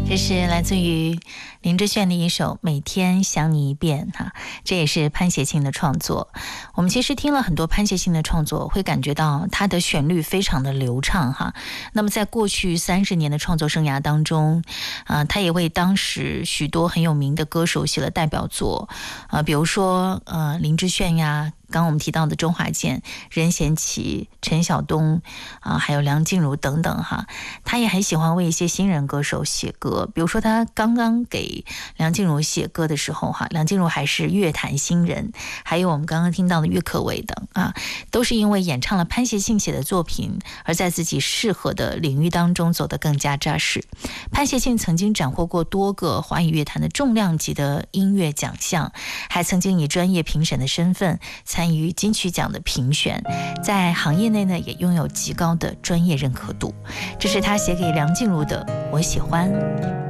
这是来自于林志炫的一首《每天想你一遍》哈，这也是潘协庆的创作。我们其实听了很多潘协庆的创作，会感觉到他的旋律非常的流畅哈。那么在过去30年的创作生涯当中，他也为当时许多很有名的歌手写了代表作，比如说林志炫呀。刚刚我们提到的周华健、任贤齐、陈晓东还有梁静茹等等哈，他也很喜欢为一些新人歌手写歌。比如说他刚刚给梁静茹写歌的时候哈，梁静茹还是乐坛新人，还有我们刚刚听到的郁可唯等都是因为演唱了潘协庆写的作品，而在自己适合的领域当中走得更加扎实。潘协庆曾经斩获过多个华语乐坛的重量级的音乐奖项，还曾经以专业评审的身份参与金曲奖的评选，在行业内呢也拥有极高的专业认可度。这是他写给梁静茹的《我喜欢》。